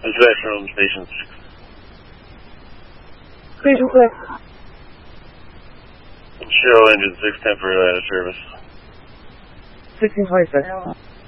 Dispatch from Station 6. Station 6. Show engine 6 temporarily out of service. 1626.